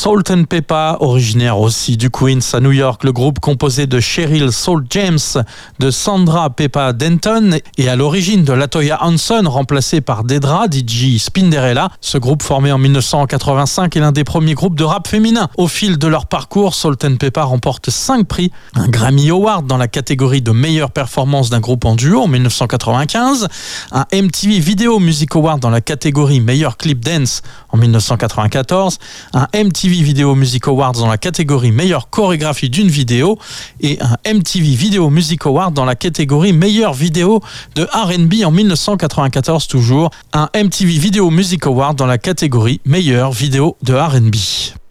Salt and Pepper, originaire aussi du Queens à New York. Le groupe composé de Cheryl Salt James, de Sandra Pepper Denton et à l'origine de Latoya Hanson, remplacée par Dedra DJ Spinderella. Ce groupe formé en 1985 est l'un des premiers groupes de rap féminin. Au fil de leur parcours, Salt and Pepper remporte 5 prix, un Grammy Award dans la catégorie de meilleure performance d'un groupe en duo en 1995, un MTV Video Music Award dans la catégorie meilleur clip dance en 1994, un MTV Video Music Award dans la catégorie meilleure chorégraphie d'une vidéo et un MTV Video Music Award dans la catégorie meilleure vidéo de R&B en 1994 toujours, un MTV Video Music Award dans la catégorie meilleure vidéo de R&B.